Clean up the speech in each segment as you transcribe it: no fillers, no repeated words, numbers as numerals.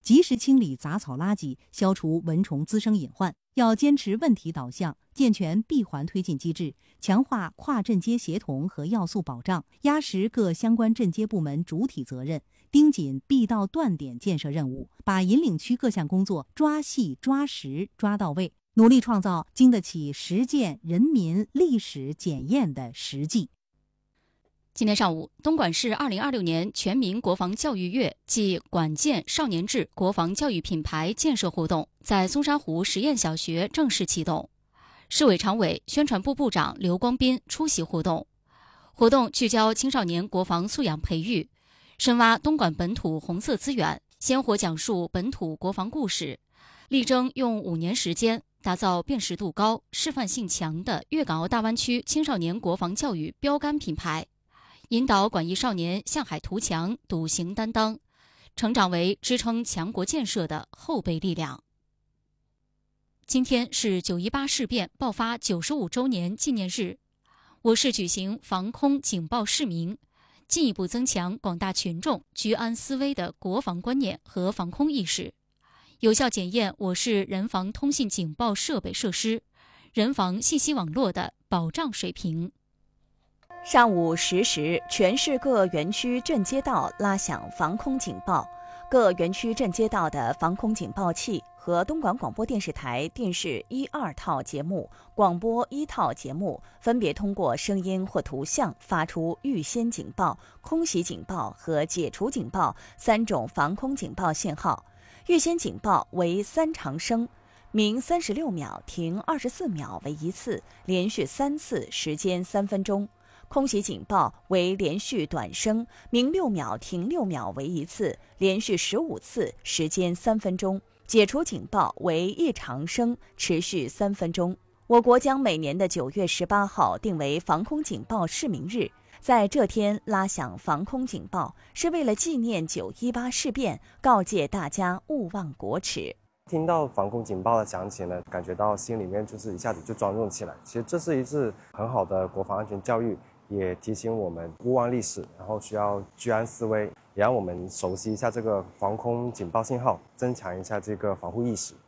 及时清理杂草垃圾，消除蚊虫滋生隐患。要坚持问题导向，健全闭环推进机制，强化跨镇街协同和要素保障，压实各相关镇街部门主体责任，盯紧必到断点建设任务，把引领区各项工作抓细、抓实、抓到位，努力创造经得起实践、人民、历史检验的实际。 今天上午，东莞市2026年全民国防教育月暨管建少年制国防教育品牌建设活动在松山湖实验小学正式启动。市委常委、宣传部部长刘光斌出席活动。活动聚焦青少年国防素养培育，深挖东莞本土红色资源，鲜活讲述本土国防故事，力争用5年时间打造辨识度高、示范性强的粤港澳大湾区青少年国防教育标杆品牌，引导广义少年向海图强、笃行担当，成长为支撑强国建设的后备力量。今天是9·18事变爆发95周年纪念日，我市举行防空警报示明，进一步增强广大群众居安思危的国防观念和防空意识，有效检验我市人防通信警报设备设施、人防信息网络的保障水平。 上午10时，全市各园区镇街道拉响防空警报，各园区镇街道的防空警报器和东莞广播电视台电视1、2套节目、广播1套节目分别通过声音或图像发出预先警报、空袭警报和解除警报3种防空警报信号。预先警报为3长声，鸣36秒，停24秒为一次，连续3次，时间3分钟。空袭警报为连续短声，鸣6秒，停6秒为一次，连续15次，时间3分钟。解除警报为1长声，持续3分钟。我国将每年的9月18号定为防空警报示明日，在这天拉响防空警报，是为了纪念9·18事变，告诫大家勿忘国耻。 听到防空警报的响起呢，感觉到心里面就是一下子就庄重起来。其实这是一次很好的国防安全教育，也提醒我们勿忘历史，然后需要居安思危，也让我们熟悉一下这个防空警报信号，增强一下这个防护意识。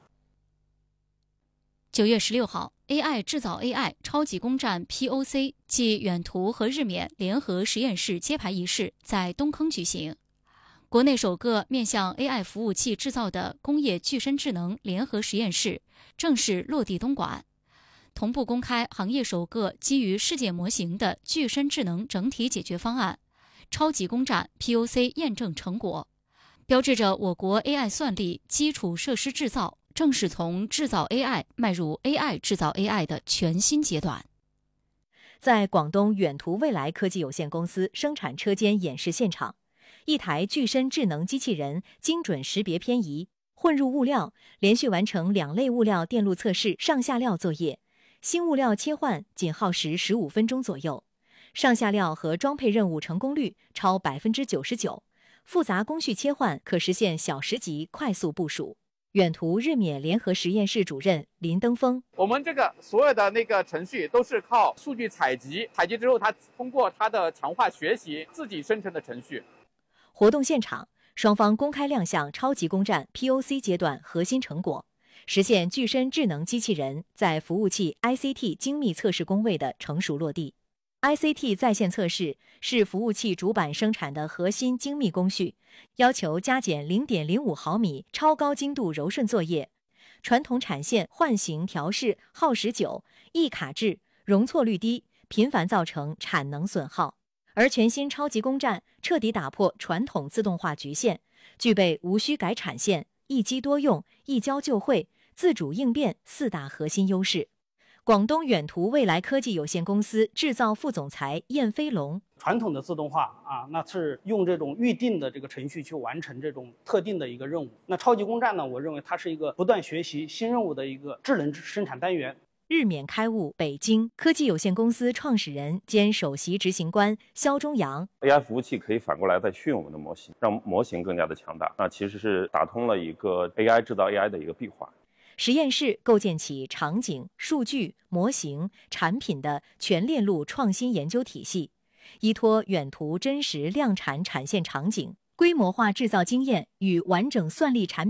9月16号 ，AI 制造 AI 超级攻占 POC 暨远图和日冕联合实验室揭牌仪式在东坑举行。国内首个面向 AI 服务器制造的工业具身智能联合实验室正式落地东莞，同步公开行业首个基于世界模型的具身智能整体解决方案，超级攻占 POC 验证成果，标志着我国 AI 算力基础设施制造正式从制造 AI 迈入 AI 制造 AI 的全新阶段。 在广东远图未来科技有限公司生产车间演示现场，一台具身智能机器人精准识别偏移、混入物料，连续完成2类物料电路测试上下料作业，新物料切换仅耗时15分钟左右，上下料和装配任务成功率超99%，复杂工序切换可实现小时级快速部署。远图日冕联合实验室主任林登峰： 我们这个所有的那个程序都是靠数据采集之后，它通过它的强化学习自己生成的程序。 活动现场，双方公开亮相超级攻占 POC 阶段核心成果，实现具身智能机器人在服务器 ICT 精密测试工位的成熟落地。ICT 在线测试是服务器主板生产的核心精密工序，要求加减0.05毫米超高精度柔顺作业，传统产线换形调试耗时久，易卡滞，容错率低，频繁造成产能损耗。而全新超级攻占彻底打破传统自动化局限，具备无需改产线、一机多用、一交就会、自主应变4大核心优势。广东远图未来科技有限公司制造副总裁燕飞龙： 传统的自动化那是用这种预定的这个程序去完成这种特定的一个任务。那超级攻占呢，我认为它是一个不断学习新任务的一个智能生产单元。 日冕开悟北京科技有限公司创始人兼首席执行官肖忠阳： AI 服务器可以反过来再训我们的模型，让模型更加的强大，那其实是打通了一个 AI 制造 AI 的一个闭环。 实验室构建起场景、数据、模型、产品的全链路创新研究体系，依托远图真实量产产线场景、规模化制造经验与完整算力产品